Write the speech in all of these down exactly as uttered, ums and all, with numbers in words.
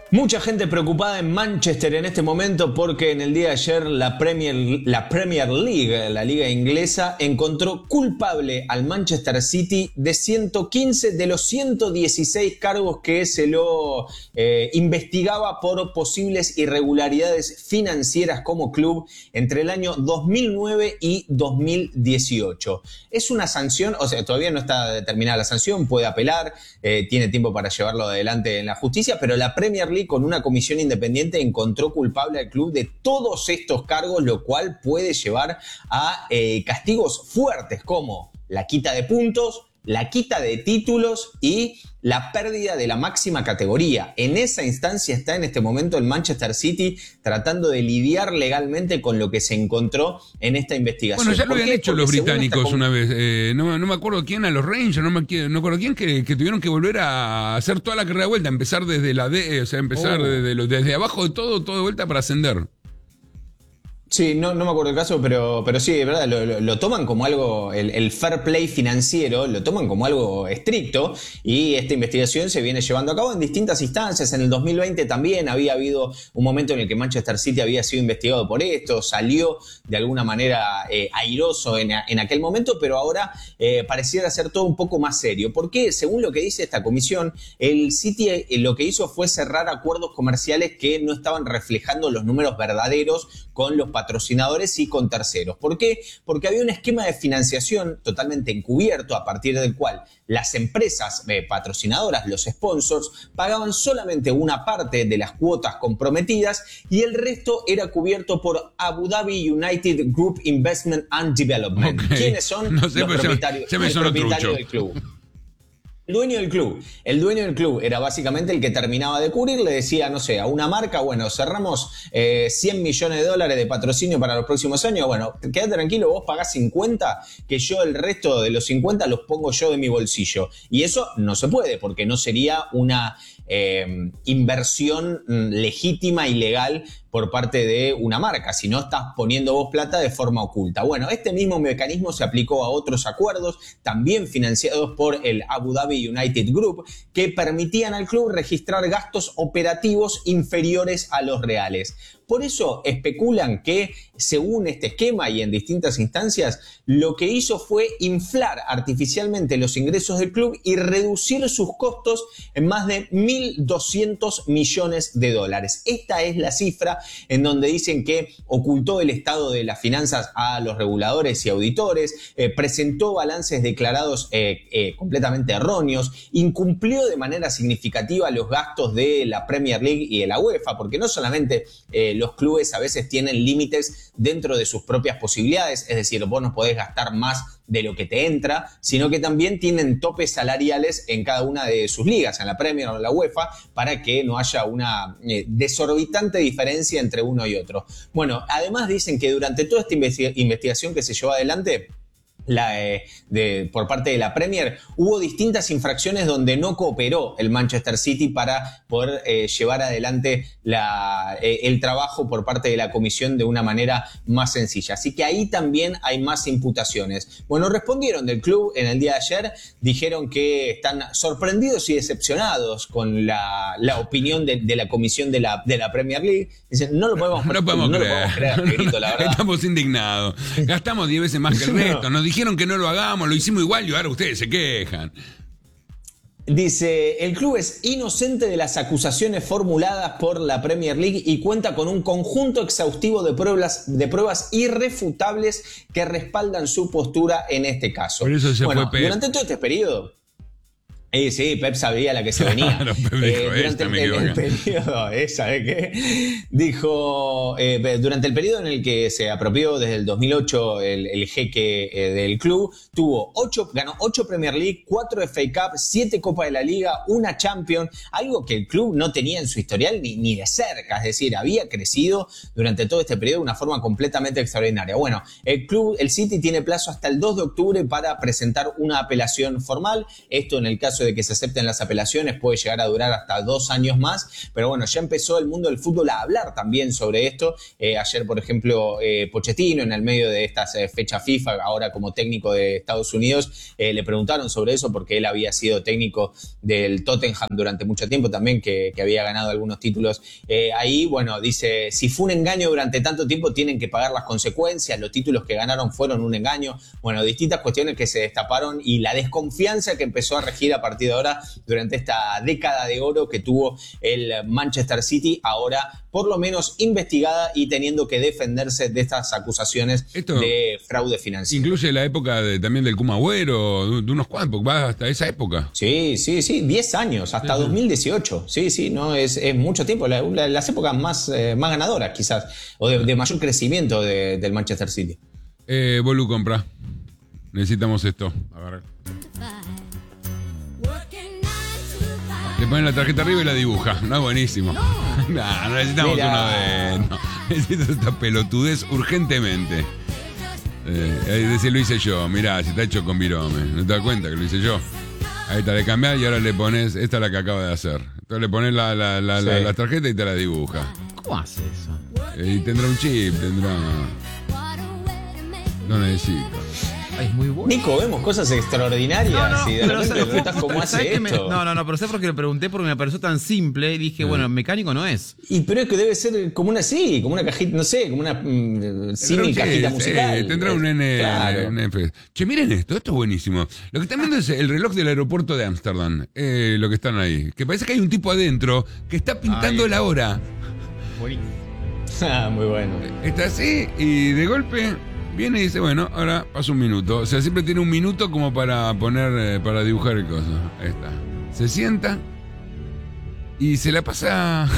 Mucha gente preocupada en Manchester en este momento porque en el día de ayer la Premier, la Premier League, la liga inglesa, encontró culpable al Manchester City de ciento quince de los ciento dieciséis cargos que se lo eh, investigaba por posibles irregularidades financieras como club entre el año dos mil nueve y dos mil dieciocho. Es una sanción, o sea, todavía no está determinada la sanción, puede apelar, eh, tiene tiempo para llevarlo adelante en la justicia, pero la Premier League con una comisión independiente encontró culpable al club de todos estos cargos, lo cual puede llevar a eh, castigos fuertes como la quita de puntos, la quita de títulos y la pérdida de la máxima categoría. En esa instancia está en este momento el Manchester City tratando de lidiar legalmente con lo que se encontró en esta investigación. Bueno, ya lo habían hecho los británicos esta... una vez. Eh, no, no me acuerdo quién, a los Rangers, no me, no me acuerdo quién, que, que tuvieron que volver a hacer toda la carrera de vuelta, empezar desde la D, o sea, empezar oh. desde, lo, desde abajo de todo, todo de vuelta para ascender. Sí, no, no me acuerdo el caso, pero, pero sí, de verdad, lo, lo, lo toman como algo, el, el fair play financiero, lo toman como algo estricto y esta investigación se viene llevando a cabo en distintas instancias. En el dos mil veinte también había habido un momento en el que Manchester City había sido investigado por esto, salió de alguna manera eh, airoso en, en aquel momento, pero ahora eh, pareciera ser todo un poco más serio. Porque, según lo que dice esta comisión, el City eh, lo que hizo fue cerrar acuerdos comerciales que no estaban reflejando los números verdaderos con los patrocinadores y con terceros. ¿Por qué? Porque había un esquema de financiación totalmente encubierto a partir del cual las empresas eh, patrocinadoras, los sponsors, pagaban solamente una parte de las cuotas comprometidas y el resto era cubierto por Abu Dhabi United Group Investment and Development. Okay. ¿Quiénes son no sé, los propietarios, se me, se me el propietario del club? El dueño del club. El dueño del club era básicamente el que terminaba de cubrir, le decía, no sé, a una marca, bueno, cerramos eh, cien millones de dólares de patrocinio para los próximos años, bueno, quédate tranquilo, vos pagás cincuenta, que yo el resto de los cincuenta los pongo yo de mi bolsillo. Y eso no se puede, porque no sería una eh, inversión legítima y legal por parte de una marca, si no estás poniendo vos plata de forma oculta. Bueno, este mismo mecanismo se aplicó a otros acuerdos, también financiados por el Abu Dhabi United Group, que permitían al club registrar gastos operativos inferiores a los reales. Por eso especulan que, según este esquema y en distintas instancias, lo que hizo fue inflar artificialmente los ingresos del club y reducir sus costos en más de mil doscientos millones de dólares. Esta es la cifra en donde dicen que ocultó el estado de las finanzas a los reguladores y auditores, eh, presentó balances declarados eh, eh, completamente erróneos, incumplió de manera significativa los gastos de la Premier League y de la UEFA, porque no solamente eh, los clubes a veces tienen límites dentro de sus propias posibilidades, es decir, vos no podés gastar más de lo que te entra, sino que también tienen topes salariales en cada una de sus ligas, en la Premier o en la UEFA, para que no haya una eh, desorbitante diferencia entre uno y otro. Bueno, además dicen que durante toda esta investi- investigación que se llevó adelante, La, eh, de, por parte de la Premier, hubo distintas infracciones donde no cooperó el Manchester City para poder eh, llevar adelante la, eh, el trabajo por parte de la comisión de una manera más sencilla. Así que ahí también hay más imputaciones. Bueno, respondieron del club en el día de ayer, dijeron que están sorprendidos y decepcionados con la, la opinión de, de la comisión de la, de la Premier League. Dicen, no lo podemos, no podemos no creer, lo podemos creer, Negrito, la verdad. Estamos indignados. Gastamos diez veces más que el resto. Nos dijeron que no lo hagamos, lo hicimos igual y ahora ustedes se quejan. Dice, el club es inocente de las acusaciones formuladas por la Premier League y cuenta con un conjunto exhaustivo de pruebas, de pruebas irrefutables que respaldan su postura en este caso. Por eso se bueno, fue Pep. Durante todo este periodo... Eh, sí, Pep sabía la que se venía. Claro, Pep dijo, eh, durante esta el, me el, el periodo, eh, ¿sabe qué? Dijo, eh, durante el periodo en el que se apropió desde el dos mil ocho el, el jeque eh, del club, tuvo ocho, ganó ocho Premier League, cuatro F A Cup, siete Copa de la Liga, una Champions, algo que el club no tenía en su historial ni, ni de cerca, es decir, había crecido durante todo este periodo de una forma completamente extraordinaria. Bueno, el club, el City tiene plazo hasta el dos de octubre para presentar una apelación formal, esto en el caso caso de que se acepten las apelaciones puede llegar a durar hasta dos años más, pero bueno, ya empezó el mundo del fútbol a hablar también sobre esto. Eh, ayer, por ejemplo, eh, Pochettino, en el medio de estas eh, fechas FIFA, ahora como técnico de Estados Unidos, eh, le preguntaron sobre eso porque él había sido técnico del Tottenham durante mucho tiempo también, que, que había ganado algunos títulos eh, ahí. Bueno, dice, si fue un engaño durante tanto tiempo, tienen que pagar las consecuencias, los títulos que ganaron fueron un engaño. Bueno, distintas cuestiones que se destaparon y la desconfianza que empezó a regir a partir de ahora durante esta década de oro que tuvo el Manchester City, ahora por lo menos investigada y teniendo que defenderse de estas acusaciones Esto de fraude financiero. Incluye la época de, también del Kun Agüero, de, de unos cuantos, va hasta esa época. Sí, sí, sí, diez años, hasta sí, dos mil dieciocho. Sí, sí, no es, es mucho tiempo, la, la, las épocas más, eh, más ganadoras quizás, o de, de mayor crecimiento de, del Manchester City. Eh, Bolu compra. Necesitamos esto. A ver. Le ponen la tarjeta arriba y la dibuja. No, buenísimo. No, no, no necesitamos Mira. uno de... No, necesito esta pelotudez urgentemente. Eh, ese lo hice yo. Mirá, si está hecho con virome. ¿No te das cuenta que lo hice yo? Ahí está, le cambiás y ahora le pones... Esta es la que acaba de hacer. Entonces le pones la, la, la, sí. la, la tarjeta y te la dibuja. ¿Cómo hace eso? Eh, y tendrá un chip, tendrá... No necesito. Es muy bueno. Nico, vemos cosas extraordinarias no, no, y de repente le preguntás cómo hace esto. Me, no, no, no, pero sé por qué le pregunté porque me pareció tan simple y dije, mm. bueno, mecánico no es. Y pero es que debe ser como una sí, como una cajita, no sé, como una mm, símil cajita musical. Eh, tendrá un N, claro. un F. Che, miren esto, esto es buenísimo. Lo que están viendo es el reloj del aeropuerto de Ámsterdam, eh, lo que están ahí. Que parece que hay un tipo adentro que está pintando Ay. la hora. Buenísimo. Ah, muy bueno. Está así y de golpe... Viene y dice, bueno, ahora pasa un minuto. O sea, siempre tiene un minuto como para poner, eh, para dibujar el coso. Ahí está. Se sienta y se la pasa...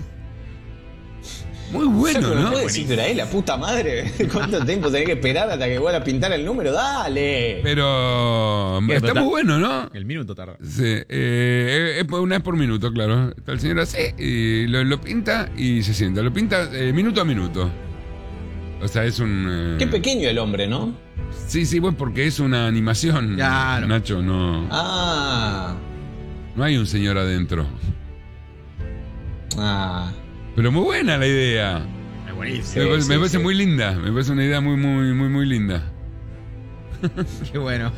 Muy bueno, ¿no? ¿No puedes decir que era él, la puta madre? ¿Cuánto tiempo tenés que esperar hasta que vuelva a pintar el número? ¡Dale! Pero está está muy bueno, ¿no? El minuto tarda. Sí, eh, es una vez por minuto, claro. Está el señor así y lo, lo pinta y se sienta. Lo pinta eh, minuto a minuto. O sea, es un... Eh... Qué pequeño el hombre, ¿no? Sí, sí, pues porque es una animación, claro. Nacho, no... Ah. No hay un señor adentro. Ah. Pero muy buena la idea. Es buenísimo. Sí, me, parece, sí, me parece sí. muy linda. Me parece una idea muy, muy, muy, muy linda. Qué bueno.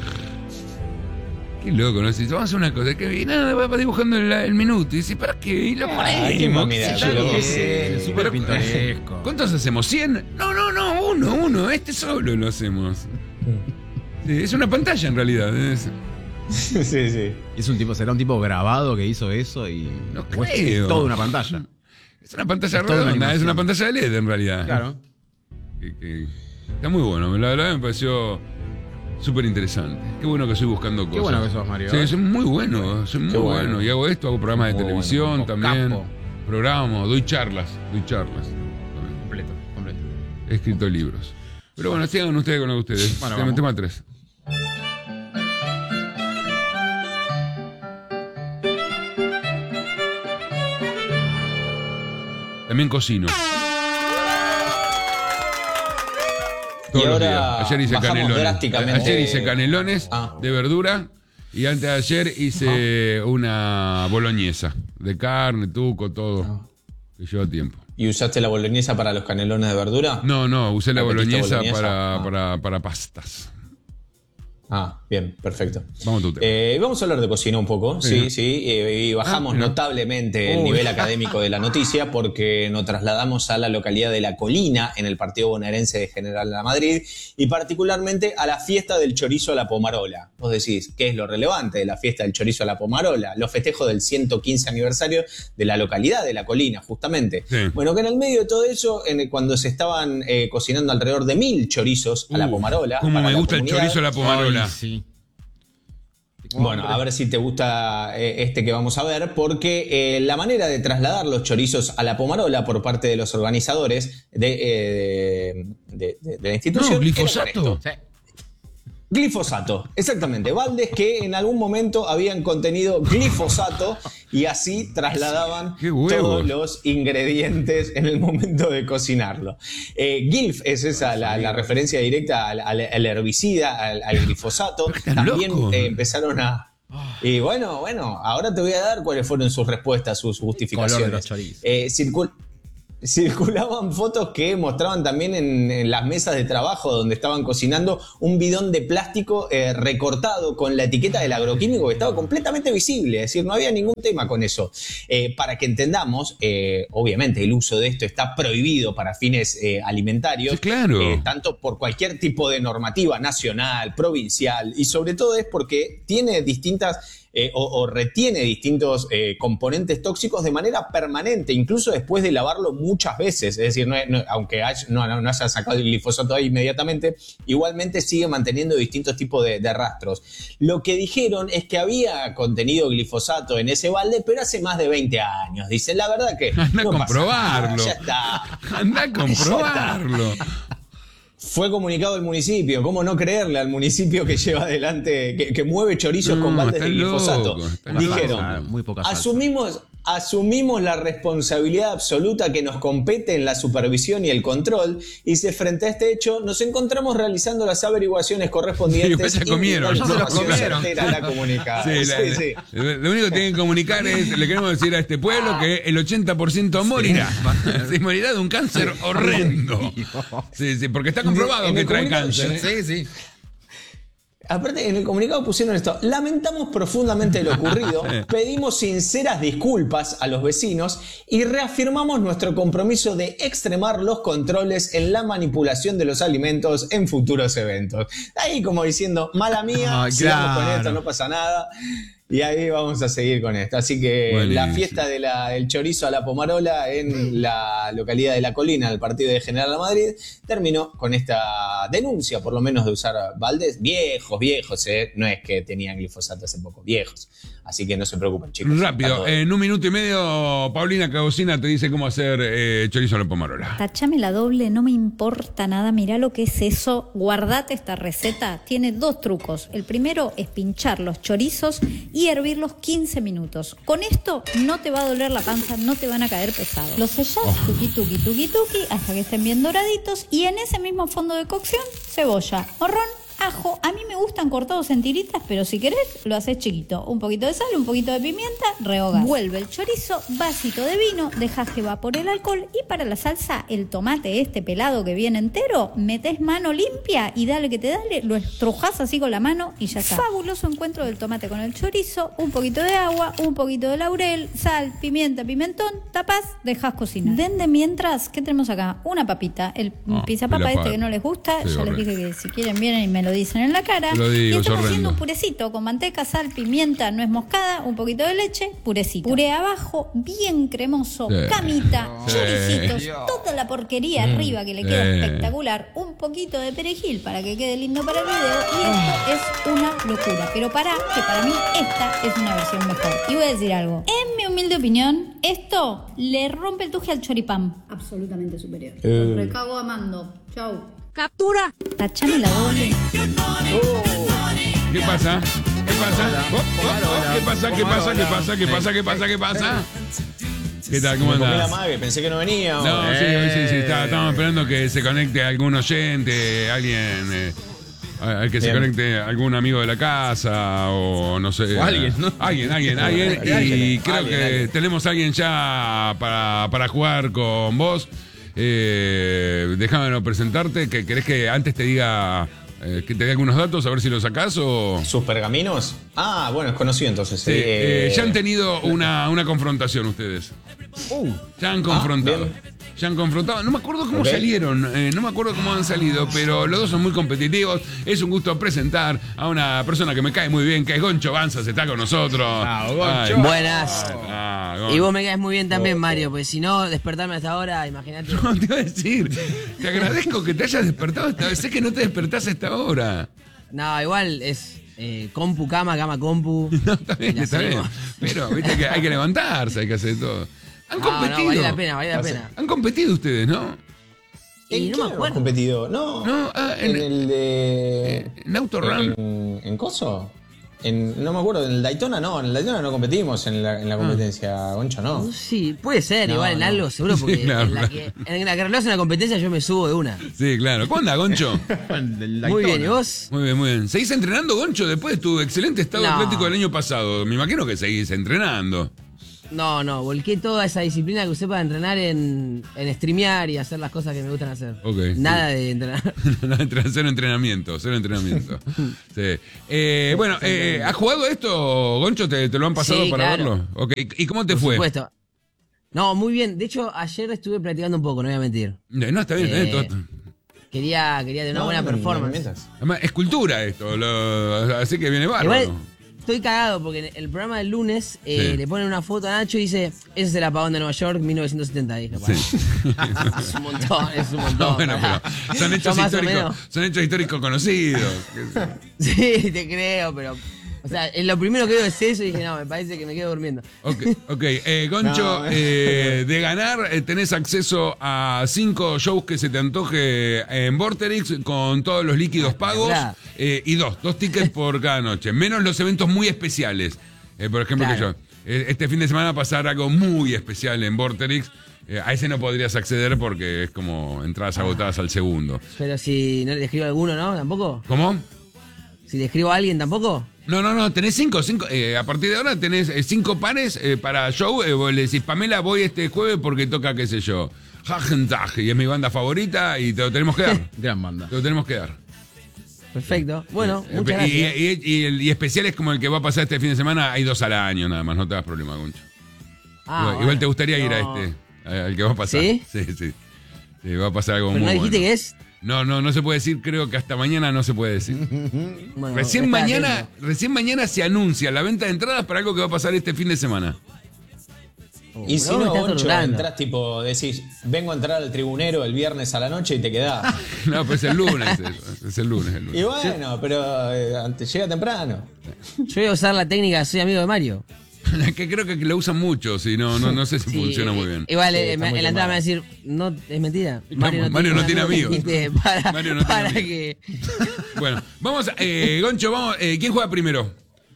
Qué loco, ¿no? Si vamos a hacer una cosa, que nada, va dibujando el, el minuto. Y dice, ¿para qué? Y lo ponemos. Es súper pintoresco. ¿Cuántos hacemos? ¿cien? No, no, no, uno, uno. Este solo lo hacemos. Sí, es una pantalla en realidad. Es... Sí, sí. Es un tipo, será un tipo grabado que hizo eso y... No creo. Es toda una pantalla. Es una pantalla redonda, una es una pantalla de L E D en realidad. Claro. Que, que, está muy bueno, la verdad me pareció... Súper interesante. Qué bueno que estoy buscando cosas. Qué bueno que sos, Mario. Sí, soy muy bueno, soy muy Qué bueno. bueno. Y hago esto, hago programas de Muy televisión bueno, también. capo. Programas, doy charlas, doy charlas. Completo, completo. He escrito libros. Pero bueno, sigan ustedes con lo de ustedes. Bueno, tema, tema tres. También cocino. Todos y los ahora días. Ayer hice canelones. Drásticamente. Ayer hice canelones ah. de verdura y antes de ayer hice ah. una boloñesa de carne, tuco, todo. Ah. Que lleva tiempo. ¿Y usaste la boloñesa para los canelones de verdura? No, no, usé la boloñesa, boloñesa? Para, Ah. para, para pastas. Ah, bien, perfecto. Vamos a tu tema. Eh, vamos a hablar de cocina un poco, sí, sí, sí eh, y bajamos ah, notablemente el Uy. nivel académico de la noticia porque nos trasladamos a la localidad de La Colina, en el partido bonaerense de General La Madrid, y particularmente a la fiesta del chorizo a la pomarola. Vos decís, ¿qué es lo relevante de la fiesta del chorizo a la pomarola? Los festejos del ciento quince aniversario de la localidad de La Colina, justamente. Sí. Bueno, que en el medio de todo eso, en, cuando se estaban eh, cocinando alrededor de mil chorizos a uh, la pomarola. ¿Cómo me gusta el chorizo a la pomarola? Ay, sí. Bueno, a ver si te gusta eh, este que vamos a ver, porque eh, la manera de trasladar los chorizos a la pomarola por parte de los organizadores de, eh, de, de, de la institución... No, glifosato. Glifosato, exactamente. Baldes que en algún momento habían contenido glifosato y así trasladaban todos los ingredientes en el momento de cocinarlo. Eh, Gilf es esa la, la referencia directa al, al, al herbicida, al, al glifosato. También eh, empezaron a... Y bueno, bueno, ahora te voy a dar cuáles fueron sus respuestas, sus justificaciones. Color de los chorizos. Eh, circul- Circulaban fotos que mostraban también en, en las mesas de trabajo donde estaban cocinando un bidón de plástico eh, recortado con la etiqueta del agroquímico que estaba completamente visible, es decir, no había ningún tema con eso. Eh, para que entendamos, eh, obviamente el uso de esto está prohibido para fines eh, alimentarios, sí, claro. eh, tanto por cualquier tipo de normativa nacional, provincial, y sobre todo es porque tiene distintas... Eh, o, o retiene distintos eh, componentes tóxicos de manera permanente, incluso después de lavarlo muchas veces. Es decir, no, no, aunque haya, no, no, no haya sacado el glifosato ahí inmediatamente, igualmente sigue manteniendo distintos tipos de, de rastros. Lo que dijeron es que había contenido glifosato en ese balde, pero hace más de veinte años. Dicen, la verdad que Anda no a pasa comprobarlo. nada, ya está. Anda a comprobarlo. Fue comunicado el municipio. ¿Cómo no creerle al municipio que lleva adelante, que, que mueve chorizos No, con baldes está de glifosato? loco, está Dijeron, salsa, muy poca salsa. asumimos, asumimos la responsabilidad absoluta que nos compete en la supervisión y el control, y si frente a este hecho nos encontramos realizando las averiguaciones correspondientes. Sí, ya comieron, y ya se los comieron. certera a la comunicada. Sí, Sí, la- sí. Lo único que tienen que comunicar es, le queremos decir a este pueblo que el ochenta por ciento morirá. Se morirá de un cáncer horrendo. Sí, sí, porque está comprobado En que el trae comunicado- cáncer. ¿eh? Sí, sí. Aparte, en el comunicado pusieron esto: lamentamos profundamente lo ocurrido, pedimos sinceras disculpas a los vecinos y reafirmamos nuestro compromiso de extremar los controles en la manipulación de los alimentos en futuros eventos. Ahí como diciendo, mala mía, Ay, sigamos claro. con esto, no pasa nada. Y ahí vamos a seguir con esto. Así que Buenísimo. la fiesta de la- del chorizo a la pomarola en la localidad de La Colina, del partido de General La Madrid, terminó con esta denuncia, por lo menos de usar baldes viejos, viejos, ¿eh? No es que tenían glifosato hace poco, viejos. Así que no se preocupen, chicos. Está Rápido, todo en un minuto y medio, Paulina Cagosina te dice cómo hacer eh, chorizo a la pomarola. Tachame la doble, no me importa nada, mirá lo que es eso, guardate esta receta, tiene dos trucos. El primero es pinchar los chorizos y hervirlos quince minutos. Con esto no te va a doler la panza, no te van a caer pesados. Los sellás, tuqui tuqui tuqui tuqui, hasta que estén bien doraditos, y en ese mismo fondo de cocción, cebolla, morrón, ajo. A mí me gustan cortados en tiritas, pero si querés lo haces chiquito. Un poquito de sal, un poquito de pimienta, rehogás. Vuelve el chorizo, vasito de vino, dejás que evapore el alcohol, y para la salsa, el tomate este pelado que viene entero, metés mano limpia y dale que te dale, lo estrujás así con la mano y ya está. Fabuloso encuentro del tomate con el chorizo, un poquito de agua, un poquito de laurel, sal, pimienta, pimentón, tapás, dejás cocinar. Vende mientras, ¿qué tenemos acá? Una papita, el Ah, pizza y papa la este pa- que no les gusta, Sí, ya les horrendo. dije que si quieren vienen y me lo dicen en la cara. Te lo digo, y es estamos haciendo horrendo. un purecito con manteca, sal, pimienta, nuez moscada, un poquito de leche, purecito. Puré abajo, bien cremoso, Sí. camita, Sí. choricitos, Dios. toda la porquería arriba que le queda Sí. espectacular, un poquito de perejil para que quede lindo para el video, y esto es una locura. Pero para que para mí esta es una versión mejor. Y voy a decir algo. En mi humilde opinión, esto le rompe el tuje al choripán. Absolutamente superior. Lo recago amando. Chau. Captura. Tachame la doble. ¿Qué pasa? ¿Qué pasa? Oh, oh, oh, ¿Qué pasa? ¿Qué pasa? ¿Qué pasa? ¿Qué pasa? ¿Qué pasa? ¿Qué pasa? ¿Qué tal? ¿Cómo Me comí la andás? mague, pensé que no venía. No, o- sí, sí, sí, está- estamos esperando que se conecte algún oyente, alguien, eh, al que se Bien. conecte algún amigo de la casa o no sé. O alguien, ¿no? Alguien, alguien, alguien. Y Alguien, creo alguien, que alguien. tenemos a alguien ya para, para jugar con vos. Eh, déjame presentarte, que querés que antes te diga, eh, que te dé algunos datos, a ver si los sacás o... ¿Sus pergaminos? Ah, bueno, es conocido entonces. Sí, eh, eh, ya han tenido una, una confrontación ustedes. Ya han confrontado. bien. Ya han confrontado. No me acuerdo cómo Ok. salieron. eh, no me acuerdo cómo han salido. Pero los dos son muy competitivos. Es un gusto presentar a una persona que me cae muy bien, que es Goncho Banzas. Está con nosotros. Ah, Goncho. Ay, Buenas. ah, Y Goncho. vos me caes muy bien también, Mario, pues si no, despertarme hasta ahora, imagínate. No, te iba a decir. Te agradezco que te hayas despertado esta vez. Sé que no te despertás a esta hora. No, igual es eh, compu, cama, cama, compu. No, está bien, Ya está bien. salimos. Pero viste que hay que levantarse, hay que hacer todo. Han No, competido. no, vale la pena, vale la pena. Han competido ustedes, ¿no? Y ¿En no qué me acuerdo. competido? No, No, ah, en, en- el de... En Autorun. ¿En, en Coso? En, no me acuerdo, en el Daytona no, en el Daytona no competimos en la, en la competencia, Goncho, ¿no? Sí, puede ser, No, igual en no. algo, seguro, porque Sí, claro, en, la claro. que, en la que realiza una competencia yo me subo de una. Sí, claro. ¿Cómo anda, Goncho? Muy bien, ¿y vos? Muy bien, muy bien. ¿Seguís entrenando, Goncho, después de tu excelente estado No. atlético del año pasado? Me imagino que seguís entrenando. No, no, volqué toda esa disciplina que usé para entrenar en, en streamear y hacer las cosas que me gustan hacer. Ok, Nada sí. de entrenar. No, entre- cero entrenamiento, cero entrenamiento. Sí. Eh, bueno, eh, ¿has jugado esto, Goncho? ¿Te, te lo han pasado Sí, para claro. verlo? Ok, ¿y cómo te Por fue? supuesto. No, muy bien. De hecho, ayer estuve practicando un poco, no voy a mentir. Eh, No, está bien, está bien. Eh, todo- Quería, quería tener una No, buena no, no performance. me mientas. Además, es cultura esto, lo- así que viene bárbaro. Igual estoy cagado porque en el programa del lunes eh, Sí. le ponen una foto a Nacho y dice: ese es el apagón de Nueva York, mil novecientos setenta. Dije, "Pará, Sí. es un montón, es un montón. No, bueno, pará". pero son Yo hechos más o históricos, menos- son hechos históricos conocidos. Sí, te creo, pero. O sea, eh, lo primero que veo es eso y dije, no, me parece que me quedo durmiendo. Ok, ok. Eh, Goncho, No. eh, de ganar eh, tenés acceso a cinco shows que se te antoje en Vorterix con todos los líquidos pagos verdad. eh, y dos, dos tickets por cada noche, menos los eventos muy especiales. Eh, por ejemplo, Claro. que yo, eh, este fin de semana va a pasar algo muy especial en Vorterix. Eh, a ese no podrías acceder porque es como entradas agotadas al segundo. Pero si no le escribo a alguno, ¿no? ¿Tampoco? ¿Cómo? Si le escribo a alguien, ¿tampoco? No, no, no, tenés cinco, cinco. Eh, a partir de ahora tenés eh, cinco pares eh, para show. Eh, vos le decís, Pamela, voy este jueves porque toca, qué sé yo, Hagentag, y es mi banda favorita y te lo tenemos que dar. Gran banda. Te lo tenemos que dar. Perfecto. Bueno, Eh, muchas y, gracias. y- y el- y especiales como el que va a pasar este fin de semana, hay dos al año nada más, no te das problema, Goncho. Ah, igual, bueno. igual te gustaría ir a No. este, a- al que va a pasar. ¿Sí? Sí, sí. Sí, va a pasar algo Pero muy no dijiste bueno. que es. No, no, no se puede decir, creo que hasta mañana no se puede decir. Bueno, Recién está mañana, atento. recién mañana se anuncia la venta de entradas para algo que va a pasar este fin de semana. Oh, Y pero si vos me no, estás Goncho, torturando. entras tipo, decís, vengo a entrar al tribunero el viernes a la noche y te quedás. No, pues es el lunes, eso, es el lunes, el lunes. Y bueno, pero eh, antes llega temprano. Yo voy a usar la técnica, soy amigo de Mario. Que creo que lo usan mucho, si no, no, no sé si Sí, funciona eh, muy bien. Igual Sí, eh, está me- muy en la entrada me va a quemado. decir, no, es mentira. ¿Cómo? Mario no tiene amigos. dijiste Para, Mario no tiene para amigos. que. Bueno, vamos, a- eh, Goncho, vamos, eh, ¿quién juega primero?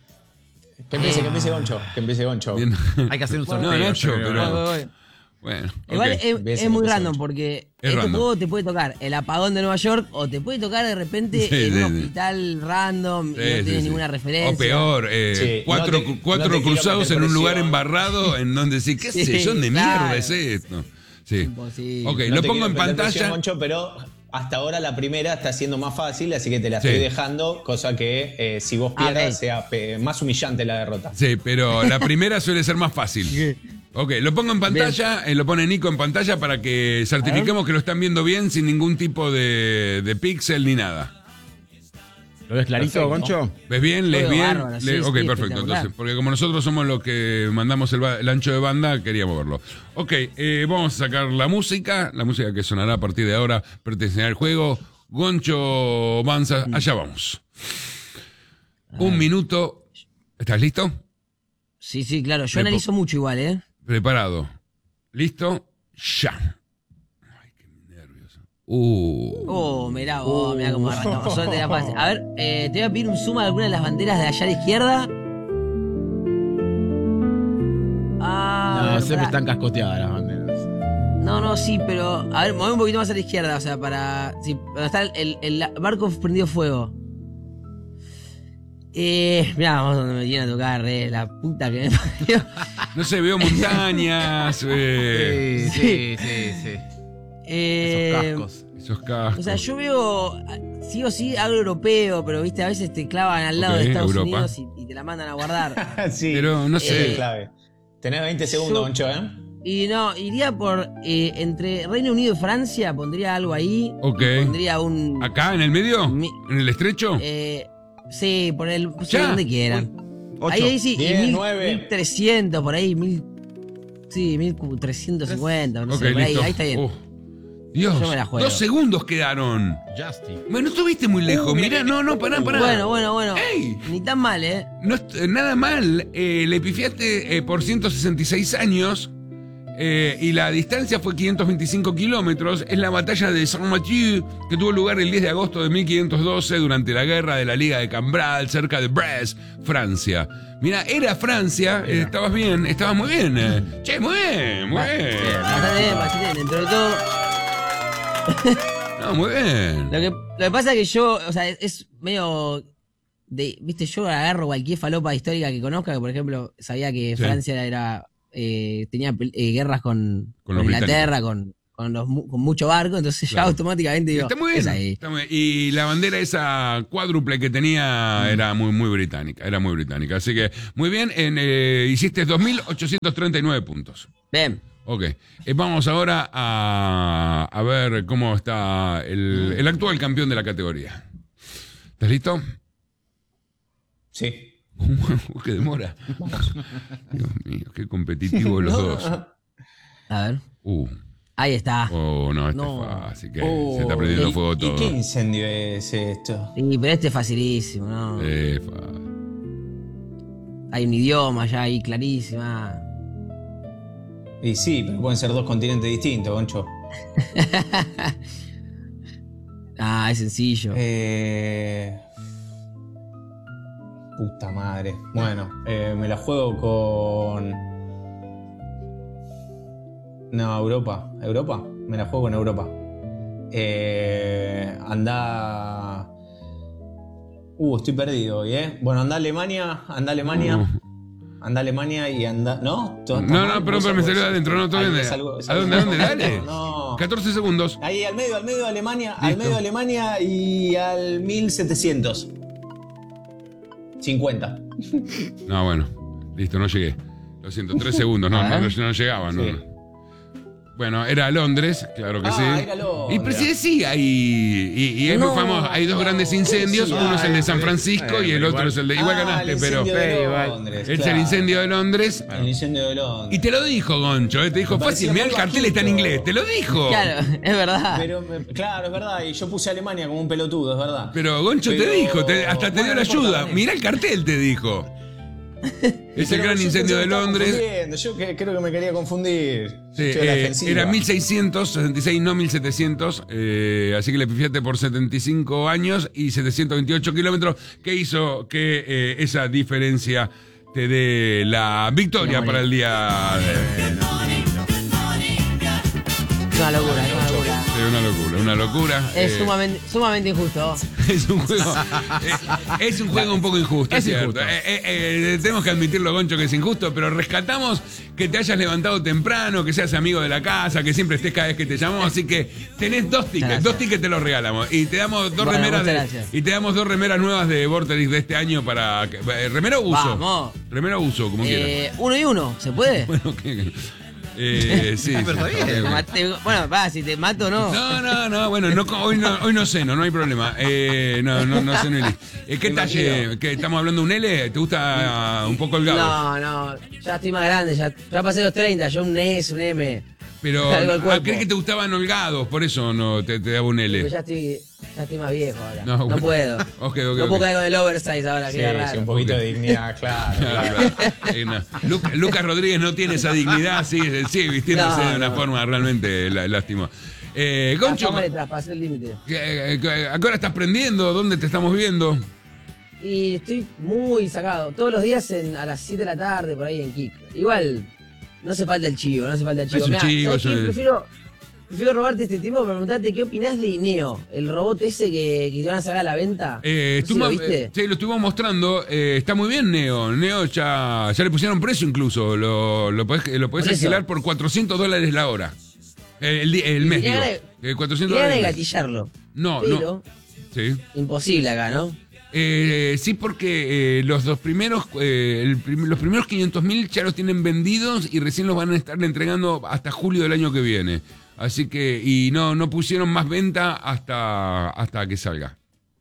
Que empiece, que empiece Goncho, que empiece Goncho. Bien. Hay que hacer un No, sorteo. Nacho, yo creo, pero- ¿no? Voy, voy, voy. Bueno, Igual ok. es, Empieza, es muy empieza, random Goncho. porque Es este random. juego te puede tocar el apagón de Nueva York o te puede tocar de repente Sí, en sí, un sí. hospital random y Sí, no sí, tienes sí. ninguna referencia. O peor, eh, Sí, cuatro, no te- cu- cuatro no te quiero cruzados meter en un lugar presión. embarrado en donde sí, ¿qué Sí, sé yo? ¿Dónde claro. mierda es esto? Sí. Imposible. Ok, No lo te pongo quiero en meter presión, pantalla. Goncho, pero hasta ahora la primera está siendo más fácil, así que te la Sí. estoy dejando, cosa que eh, si vos Ah, pierdas ok. sea pe- más humillante la derrota. Sí, pero la primera suele ser más fácil. Ok, lo pongo en pantalla, eh, lo pone Nico en pantalla para que certifiquemos que lo están viendo bien sin ningún tipo de, de píxel ni nada. ¿Lo ves clarito, Perfecto. Goncho? ¿Ves bien? ¿Lees Todo bien? bárbaro, Le- sí, ok, sí, perfecto. espectacular. Entonces, porque como nosotros somos los que mandamos el, ba- el ancho de banda, queríamos verlo. Ok, eh, vamos a sacar la música. La música que sonará a partir de ahora pertenecerá al juego. Goncho Manza, allá vamos. Un minuto. ¿Estás listo? Sí, sí, claro. Yo Me po- analizo mucho igual, ¿eh? Preparado. ¿Listo? Ya. Ay, qué nervioso. Uh. Oh, mirá vos, mirá cómo arrancamos. Solo te la fácil. A ver, eh, te voy a pedir un zoom a alguna de las banderas de allá a la izquierda. Ah, a No, ver, siempre pará. están cascoteadas las banderas. No, no, sí, pero. A ver, mueve un poquito más a la izquierda, o sea, para. Sí, donde está el, el, el barco prendido fuego. Eh. Mirá, vamos donde me viene a tocar, eh, la puta que me parió. No sé, veo montañas. eh, Sí, sí, sí, sí. Eh, Esos cascos. esos cascos. O sea, yo veo, sí o sí, algo europeo, pero viste, a veces te clavan al lado Ok, de Estados Europa. Unidos y, y te la mandan a guardar. sí, Pero no esa sé. es clave. Tenés veinte segundos, Yo- Goncho, ¿eh? Y no, iría por eh, entre Reino Unido y Francia, pondría algo ahí. Ok. Pondría un. ¿Acá, en el medio? Mi- ¿En el estrecho? Eh, sí, por el. Sí, Ya. donde quieran. Ocho. Ahí, ahí sí, y diez, mil- nueve. mil trescientos, por ahí, mil. Sí, mil trescientos cincuenta, no Ok, sé, por ahí, listo. ahí está bien. Uh, Dios, Yo me la juego. dos segundos quedaron. Justin. Bueno, estuviste muy lejos. Mirá, no, no, pará, pará. Bueno, bueno, bueno. ¡Ey! Ni tan mal, ¿eh? No est- nada mal. Eh, le pifiaste eh, por ciento sesenta y seis años. Eh, y la distancia fue quinientos veinticinco kilómetros. Es la batalla de Saint-Mathieu, que tuvo lugar el diez de agosto de mil quinientos doce durante la guerra de la Liga de Cambrai, cerca de Brest, Francia. Mira, era Francia, eh, estabas bien, estabas muy bien. eh. Che, muy bien, muy bien. Bastante bien, bastante bien. Dentro de todo. No, muy bien. Lo que, lo que pasa es que yo, o sea, es, es medio. De, Viste, yo agarro cualquier falopa histórica que conozca, que por ejemplo, sabía que Sí. Francia era. Eh, tenía eh, guerras con, Con con los Inglaterra, con, con, los, mu- con mucho barco, entonces Claro. ya automáticamente digo. Está muy bien. es ahí. está muy bien. Y la bandera esa cuádruple que tenía era muy, muy británica. Era muy británica. Así que, muy bien. En, eh, hiciste dos mil ochocientos treinta y nueve puntos. Bien. Ok. Eh, vamos ahora a, a ver cómo está el, el actual campeón de la categoría. ¿Estás listo? Sí. Uy, qué demora. Dios mío, qué competitivos los dos. A ver. Uh. Ahí está. Oh, no, este No. es fácil. Que Oh, se está prendiendo ¿y- fuego ¿Y todo. qué incendio es esto? Sí, pero este es facilísimo, ¿no? Eh, fa- Hay un idioma ya ahí clarísima. Y sí, pero pueden ser dos continentes distintos, Goncho. Ah, es sencillo. Eh... Puta madre. Bueno, eh, me la juego con... No, Europa. ¿Europa? Me la juego con Europa. Eh, anda... Uh, estoy perdido hoy, ¿eh? Bueno, anda a Alemania, anda a Alemania. Anda a Alemania y anda... ¿No? ¿Todo está No, mal? no, perdón, pero me salió de adentro. No, todo Ahí bien. es algo- es ¿A algo- dónde, a dónde? Dale. No. catorce segundos. Ahí al medio, al medio de Alemania, al Listo. medio de Alemania y al mil setecientos cincuenta. No, bueno. Listo, no llegué. Lo siento, tres segundos. No, A no, ver. no, no llegaba. No, Sí. no. Bueno, era Londres, claro que Ah, sí. era Londres. Y pero sí, sí, hay, y, y es muy No, famoso. Hay dos no, grandes incendios. sí, Uno es el de ay, San pero- Francisco eh, y el pero otro igual- es el de. Igual Ah, ganaste, el pero. incendio de Pero igual. Londres, Es el claro. incendio de Londres. El incendio de Londres. Y te lo dijo, Goncho, eh, te dijo Me fácil. parecía Mirá, muy el cartel está en bajito. inglés. Te lo dijo. Claro, es verdad. Pero, me- claro, es verdad. Y yo puse Alemania como un pelotudo, es verdad. Pero Goncho te Pero- dijo, te- hasta te Bueno, dio la no importa, ayuda. gané. Mirá el cartel, te dijo. Es el Pero gran yo incendio pensé de que estaba Londres. confundiendo. Yo que- creo que me quería confundir. Sí, Estoy a la eh, defensiva. era mil seiscientos sesenta y seis, no mil setecientos, eh, así que le pifiaste por setenta y cinco años y setecientos veintiocho kilómetros, que hizo que eh, esa diferencia te dé la victoria No, para el día de... Es una locura, es una locura. Sí, una locura, una locura. Es eh, sumamente, sumamente injusto. es un juego, eh, es un juego un poco injusto, es Es cierto. injusto. Eh, eh, eh, tenemos que admitirlo, Goncho, que es injusto, pero rescatamos que te hayas levantado temprano, que seas amigo de la casa, que siempre estés cada vez que te llamamos, así que tenés dos tickets, Gracias. dos tickets te los regalamos y te damos dos Bueno, remeras muchas de, gracias. y te damos dos remeras nuevas de Vorterix de este año para que- eh, remero o uso. Vamos. Remero o uso, como quieras. Eh, uno y uno, ¿se puede? Bueno, que- eh, sí, Pero sí. está bien. Te maté- bueno, va, si te mato no. No, no, no, bueno, no, hoy, no, hoy no ceno, no hay problema. Eh, no, no, no ceno el eh, ¿Qué Me talle? imagino. ¿Qué, ¿Estamos hablando de un L? ¿Te gusta uh, un poco holgado? No, no, ya estoy más grande, ya, ya pasé los treinta, yo un S, un M. Pero Algo al ah, cuerpo. creí que te gustaban holgados, por eso no te, te daba un Pero L. ya estoy, ya estoy más viejo ahora. No, No, bueno. puedo. Ok, ok, no ok. puedo caer con el oversize ahora, Sí, queda sí, raro. un poquito Ok. de dignidad, claro. Claro, claro. claro. Eh, no. Luca- Lucas Rodríguez no tiene esa dignidad, sigue, sigue vistiéndose No, de una no. forma realmente lá- lástima. Eh, La Goncho, fama le traspasé el límite. ¿qué- qué- ¿a qué hora estás prendiendo? ¿Dónde te estamos viendo? Y estoy muy sacado. Todos los días en- a las siete de la tarde, por ahí en Kik. Igual, no hace falta el chivo, no hace falta el chivo. Es un Mirá, chivo, ¿sabés es qué? un- Prefiero, prefiero robarte este tiempo para preguntarte qué opinás de Neo, el robot ese que, que te van a sacar a la venta. Eh, No sé si lo estuvimos- viste? eh, sí, lo estuvimos mostrando. eh, está muy bien, Neo. Neo ya, ya le pusieron precio incluso. Lo, lo podés, lo podés Por eso. alquilar por cuatrocientos dólares la hora. Eh, el, di- el mes, Quería digo. ganar- Eh, cuatrocientos Quería dólares. al mes. gatillarlo. No, pero no. Sí. imposible acá, ¿no? Eh, sí, porque eh, los dos primeros, eh, el prim- los primeros quinientos mil ya los tienen vendidos y recién los van a estar entregando hasta julio del año que viene. Así que, y no, no pusieron más venta hasta, hasta que salga.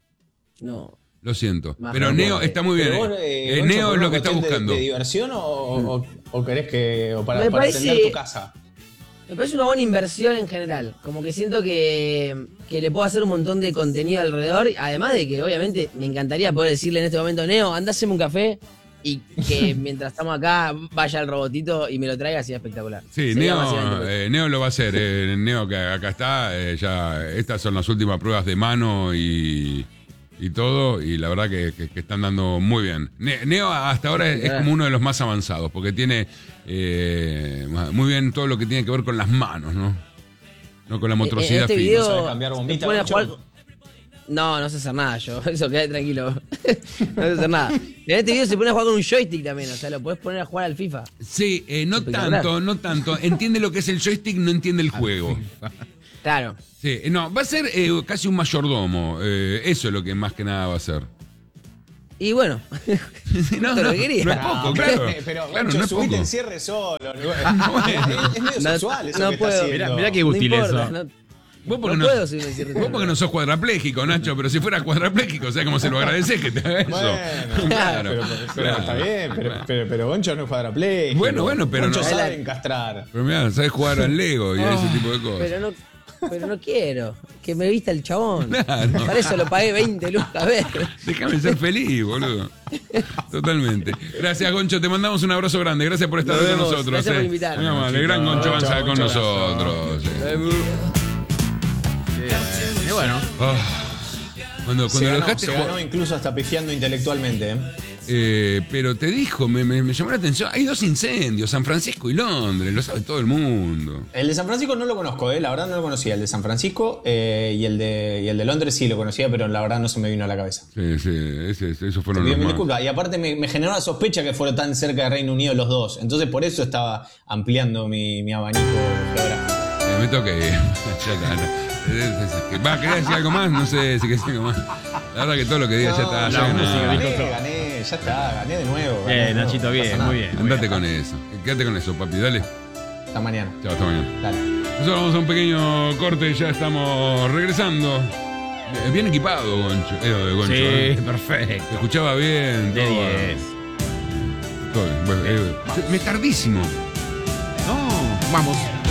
No. Lo siento. Más Pero rápido, Neo eh. está muy bien. Pero eh. vos, eh, Eh, Goncho, Neo ¿por es una lo que está cuestión de- buscando. ¿De, diversión o, o, o querés que. o para, Me para parece- atender tu casa? Me parece una buena inversión en general. Como que siento que, que le puedo hacer un montón de contenido alrededor. Además de que, obviamente, me encantaría poder decirle en este momento, Neo, andá a hacerme un café y que mientras estamos acá vaya el robotito y me lo traiga, sería espectacular. Sí, Sería Neo, básicamente- eh, Neo lo va a hacer. eh, Neo que acá está, eh, ya estas son las últimas pruebas de mano y, y todo, y la verdad que, que- que están dando muy bien. Ne- Neo hasta ahora es, es como uno de los más avanzados, porque tiene eh, muy bien todo lo que tiene que ver con las manos, ¿no? No con la En motricidad este fina. video ¿Sabes cambiar bombita, te pone a Goncho? jugar- No, no sé hacer nada yo. Eso, quédate tranquilo. No sé hacer nada. En este video se pone a jugar con un joystick también. O sea, lo podés poner a jugar al FIFA. Sí, eh, no Espectacular. tanto, no tanto. Entiende lo que es el joystick, no entiende el juego. Claro. Sí, no, va a ser eh, casi un mayordomo. eh, eso es lo que más que nada va a ser. Y bueno, Sí, no, Esto no, lo que quería. no es poco, No, claro. pero, pero Claro, Goncho, no es subite poco. el cierre solo. bueno. Es, es medio No- sexual eso no que puedo. está Mirá, haciendo. mirá qué no útil importa. eso. No, Vos porque no no, puedo subirme cierre. vos porque no sos cuadrapléjico, Nacho, pero si fuera cuadrapléjico, ¿sabes cómo se lo agradeces que te haga eso? Bueno, Claro, pero, pero claro. está bien, pero, pero, pero Goncho no es cuadrapléjico. Bueno, bueno, pero Goncho no- sabe encastrar. Pero mirá, sabes jugar al Lego y a ese tipo de cosas. Pero no, pero no quiero. Que me vista el chabón. Claro. Para eso lo pagué veinte lucas. A ver. Déjame ser feliz, boludo. Totalmente. Gracias, Goncho. Te mandamos un abrazo grande. Gracias por estar Nos con vemos. nosotros. Gracias por eh. invitarme. Muy amable. Gran Goncho Goncho, Banza con Goncho, nosotros. eh. Y bueno, Ah, cuando Se cuando lo ganó, dejaste se jugar- ganó incluso hasta pifiando intelectualmente. ¿eh? Eh, pero te dijo, me, me- me llamó la atención. Hay dos incendios, San Francisco y Londres, lo sabe todo el mundo. El de San Francisco no lo conozco, ¿eh? La verdad no lo conocía. El de San Francisco eh, y, el de, y el de Londres sí lo conocía, pero la verdad no se me vino a la cabeza. Sí, sí, ese- ese- esos Te fueron pido los mil más. disculpas. Y aparte me, me generó la sospecha que fueron tan cerca de Reino Unido los dos. Entonces por eso estaba ampliando mi, mi abanico geográfico. Eh, me toqué. Ya está, no. Eh, es que- Va, ¿querés decir algo más? No sé si querés decir algo más. La verdad que todo lo que digas ya está. ya la gané. música, gané, dijo todo. gané, ya está, gané de nuevo. gané de bien, nuevo, Nachito, no bien, pasa nada. muy bien. muy Andate bien. con eso. Quédate con eso, papi. Dale. Hasta mañana. Chao, hasta mañana. Dale. Nosotros vamos a un pequeño corte y ya estamos regresando. Eh, Bien equipado, Goncho. Eh, Goncho, Sí, eh. perfecto. Se escuchaba bien. De todo. diez. Todo bien. Bueno, eh, me es tardísimo. No, vamos.